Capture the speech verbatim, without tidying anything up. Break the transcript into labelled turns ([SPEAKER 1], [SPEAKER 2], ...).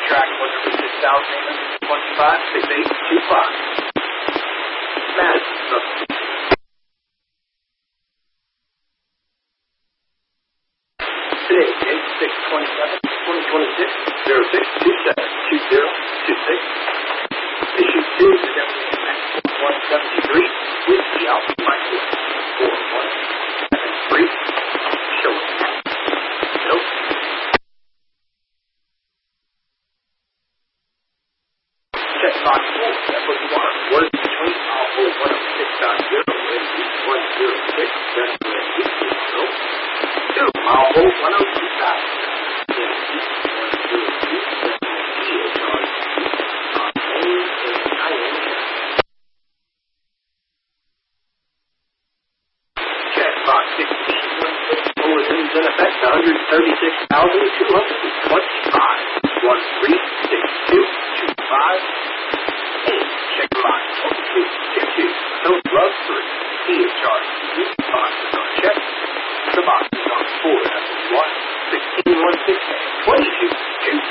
[SPEAKER 1] track one number six thousand eight hundred twenty-five, six eight two five. Madison, Southern. Today, date six twenty-seven, twenty twenty-six, zero six two seven two zero two six. Issue two is one seventy-three, Whiskey Alpha Mike four one seven three. Showing. Nope. Check box four, that was one. Word between Alpha one oh six dot zero and one zero six, that's the zero. Two, Alpha one oh two dot Checkbox sixteen, bulletins in effect, one hundred thirty-six thousand two hundred twenty-five. one three six two two five eight. Checkbox one two two two. No glove three. He is charged. Music box is on check. The box is on four. That's one sixteen one six twenty-two two.